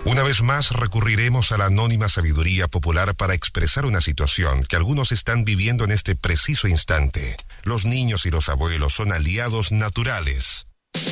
Una vez más recurriremos a la anónima sabiduría popular para expresar una situación que algunos están viviendo en este preciso instante. Los niños y los abuelos son aliados naturales.